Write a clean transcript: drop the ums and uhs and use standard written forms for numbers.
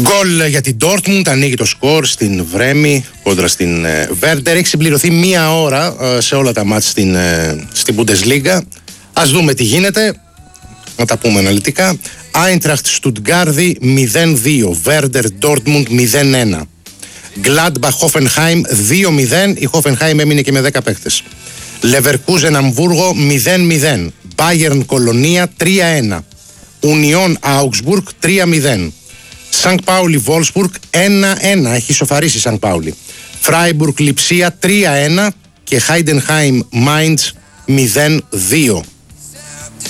Γκολ για την Dortmund, ανοίγει το σκορ στην Βρέμη κόντρα στην Βέρντερ. Έχει συμπληρωθεί μία ώρα σε όλα τα μάτς στην Bundesliga. Ας δούμε τι γίνεται, να τα πούμε αναλυτικά. Άιντραχτ Στουτγκάρδη 0-2, Βέρντερ Ντόρτμουντ 0-1, Γκλάντμπαχ Χόφενχάιμ 2-0, η Χόφενχάιμ έμεινε και με 10 παίκτες. Λεβερκούζεν Αμβούργο 0-0, Μπάγερν Κολονία 3-1, Ουνιόν Άουγκσμπουργκ 3-0, Σανκ Πάουλι Βόλσμπουργκ 1-1, έχει ισοφαρίσει η Σανκ Πάουλι, Φράιμπουργκ Λιψία 3-1 και Χάιντενχάιμ Μάιντς 0-2.